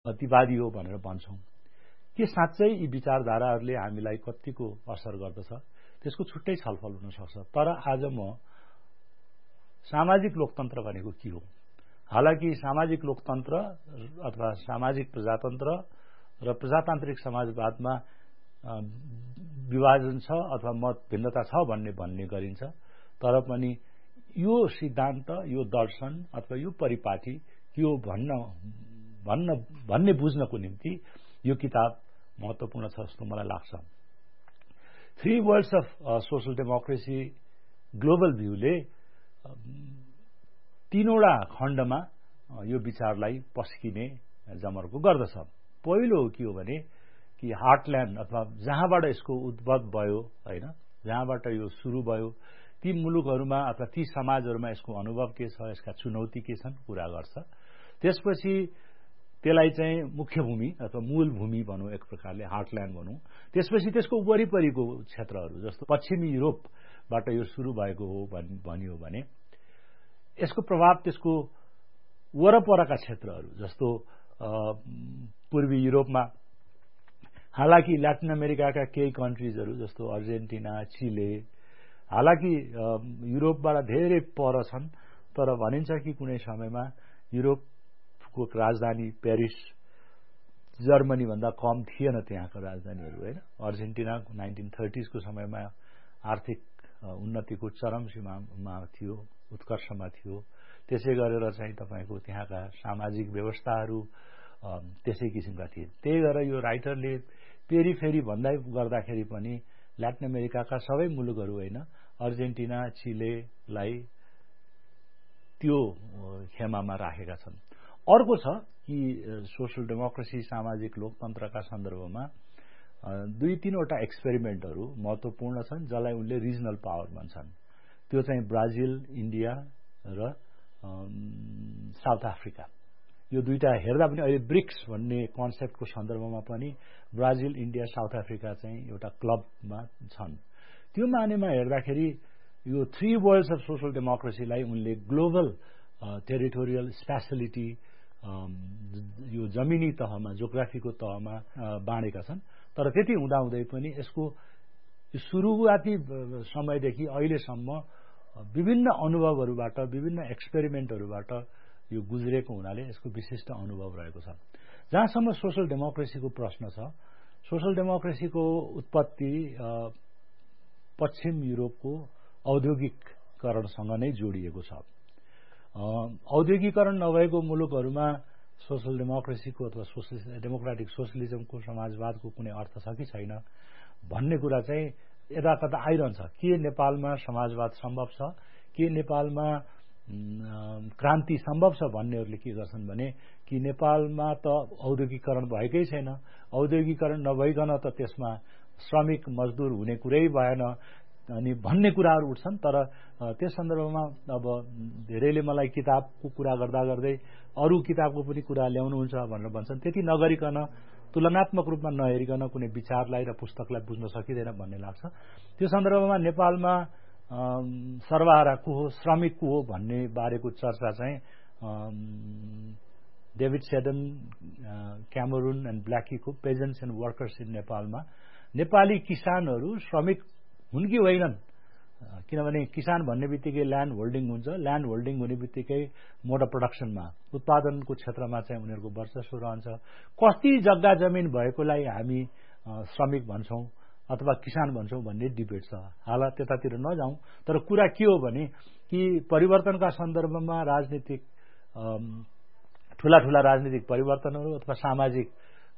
अतिवादी हो भनेर भन्छौं के साँच्चै यी विचारधाराहरूले हामीलाई कतिको असर गर्दछ त्यसको छुट्टै छलफल हुन सक्छ तर आज म सामाजिक लोकतन्त्र भनेको के हो हालाकि सामाजिक लोकतन्त्र अथवा सामाजिक प्रजातन्त्र र प्रजातान्त्रिक समाजवादमा विभाजन छ अथवा मत भिन्नता छ भन्ने गरिन्छ तर पनि यो सिद्धान्त यो दर्शन अथवा यो परिपाटी के हो भन्ने बुझ्नको निम्ति यो किताब महत्त्वपूर्ण छ जस्तो मलाई लाग्छ three world's of social democracy global भ्यूले तीनवटा खण्डमा यो विचारलाई पस्किने जमर्को गर्दछ पहिलो के हो भने कि हार्टल्यान्ड अथवा जहाँबाट यसको उद्भव भयो हैन जहाँबाट यो सुरु भयो ती मुलुकहरुमा अथवा ती समाजहरुमा यसको अनुभव के छ यसका चुनौती के छन् कुरा गर्छ त्यसपछि त्यसलाई चाहिँ मुख्य भूमि अथवा मूल भूमि भनौं एक प्रकारले हार्टल्यान्ड भनौं त्यसपछि त्यसको वरिपरिको क्षेत्रहरु जस्तो पश्चिमी युरोपबाट यो सुरु भएको हो भनियो भने यसको प्रभाव त्यसको वरपरका क्षेत्रहरु जस्तो पूर्वी युरोपमा हालाकि ल्याटिन अमेरिकाका केही कन्ट्रीजहरु जस्तो अर्जेन्टिना चिले हालाकि युरोपबाट धेरै पर छन् तर भनिन्छ कि कुनै समयमा युरोपको राजधानी पेरिस जर्मनी भन्दा कम थिएन त्यहाँको राजधानीहरु हैन अर्जेन्टिना 1930s को समयमा आर्थिक उन्नतिको चरम सीमामा थियो उत्कर्षमा थियो त्यसै गरेर चाहिँ तपाईको त्यहाँका सामाजिक व्यवस्थाहरु त्यसै किसिमका थिए त्यही भएर यो राइटरले पेरिफेरी भन्दै गर्दाखेरि पनि ल्याटिन अमेरिकाका सबै मुलुकहरु हैन अर्जेन्टिना चिलेलाई त्यो खेमामा राखेका छन् अर्को छ कि सोशल डेमोक्रेसी सामाजिक लोकतन्त्रका सन्दर्भमा दुई तीनवटा एक्सपेरिमेन्टहरु महत्त्वपूर्ण छन् जसलाई उनले रिजनल पावर भन्छन् त्यो चाहिँ ब्राजिल इन्डिया र साउथ अफ्रिका यो दुईटा हेर्दा पनि अहिले ब्रिक्स भन्ने कन्सेप्टको सन्दर्भमा पनि ब्राजिल इन्डिया साउथ अफ्रिका चाहिँ एउटा क्लबमा छन् त्यो मानेमा हेर्दाखेरि यो थ्री वर्ल्ड्स अफ सोशल डेमोक्रेसीलाई उनले ग्लोबल टेरिटोरियल स्पेशलिटी यो जमिनी तहमा जियोग्राफीको तहमा बाँडेका छन् तर त्यति हुँदाहुँदै पनि यसको सुरुवाती समयदेखि अहिलेसम्म विभिन्न अनुभवहरुबाट विभिन्न एक्सपेरिमेन्टहरुबाट यो गुज्रेको हुनाले यसको विशिष्ट अनुभव रहेको छ जहाँसम्म सोशल डेमोक्रेसीको प्रश्न छ सोशल डेमोक्रेसीको उत्पत्ति पश्चिम युरोपको औद्योगिकरणसँग नै जोडिएको छ औद्योगिकरण नभएको मुलुकहरुमा सोशल डेमोक्रेसीको अथवा डेमोक्रेटिक सोशलिजमको समाजवादको कुनै अर्थ छ कि छैन भन्ने कुरा चाहिँ यदाकदा आइरहन्छ के नेपालमा समाजवाद सम्भव छ के नेपालमा क्रान्ति सम्भव छ भन्नेहरुले के गर्छन् भने कि नेपालमा त औद्योगिकरण भएकै छैन औद्योगिकरण नभइकन त त्यसमा श्रमिक मजदुर हुने कुरै भएन अनि भन्ने कुराहरु उठ्छन् तर त्यस सन्दर्भमा अब धेरैले मलाई किताबको कुरा गर्दा गर्दै अरु किताबको पनि कुरा ल्याउनुहुन्छ भनेर भन्छन् त्यति नगरिकन तुलनात्मक रूपमा नहेरिकन कुनै विचारलाई र पुस्तकलाई बुझ्न सकिदैन भन्ने लाग्छ त्यो सन्दर्भमा नेपालमा सर्वहारा को हो श्रमिक को हो भन्ने बारेको चर्चा चाहिँ David sedan Cameroon and ब्ल्याकीको pageants and workers in नेपालमा नेपाली किसानहरु श्रमिक हुन् कि होइनन् किनभने किसान भन्ने बित्तिकै ल्यान्ड होल्डिङ हुन्छ ल्यान्ड होल्डिङ हुने बित्तिकै मोड अफ प्रोडक्सनमा उत्पादनको क्षेत्रमा चाहिँ उनीहरुको वर्चस्व रहन्छ कति जग्गा जमिन भएकोलाई हामी श्रमिक भन्छौं अथवा किसान भन्छौं भन्ने डिबेट छ हाल त्यतातिर नजाउँ तर कुरा के हो भने कि परिवर्तनका सन्दर्भमा राजनीतिक ठूला राजनीतिक परिवर्तनहरु अथवा सामाजिक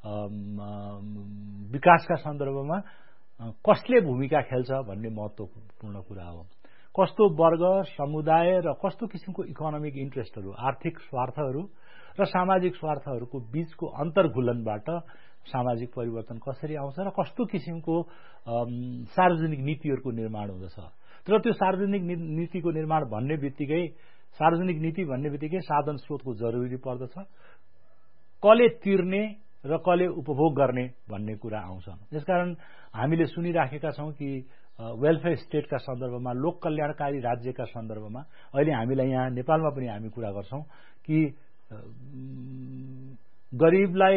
विकासका सन्दर्भमा कसले भूमिका खेल्छ भन्ने महत्त्वपूर्ण कुरा हो कस्तो वर्ग समुदाय र कस्तो किसिमको इकोनोमिक इन्ट्रेस्टहरु आर्थिक स्वार्थहरु र सामाजिक स्वार्थहरुको बीचको अन्तर्घुलनबाट सामाजिक परिवर्तन कसरी आउँछ र कस्तो किसिमको सार्वजनिक नीतिहरुको निर्माण हुँदछ तर त्यो सार्वजनिक नीतिको निर्माण भन्ने बित्तिकै सार्वजनिक नीति भन्ने बित्तिकै साधन स्रोतको जरुरी पर्दछ कसले तिर्ने र कसले उपभोग गर्ने भन्ने कुरा आउँछ त्यसकारण हामीले सुनिराखेका छौं कि वेलफेयर स्टेटका सन्दर्भमा लोक कल्याणकारी राज्यका सन्दर्भमा अहिले हामीलाई यहाँ नेपालमा पनि हामी कुरा गर्छौं कि गरीबलाई